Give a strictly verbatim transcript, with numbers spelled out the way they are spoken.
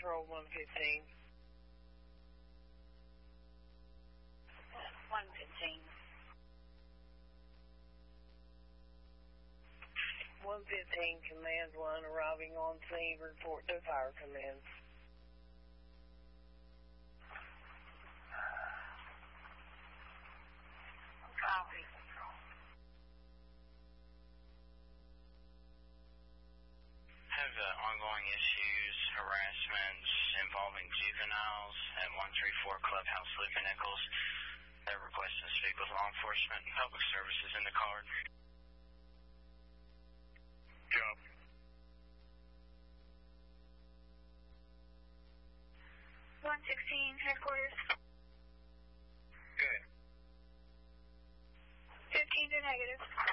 Patrol one fifteen. one fifteen. one fifteen, Command one, arriving on scene, report to Fire Command. Copy. Have uh, ongoing issues, harassments involving juveniles at one three four Clubhouse, Luke and Nichols. They're requesting to speak with law enforcement and public services in the card. Job. one sixteen, headquarters. Good. fifteen to negative.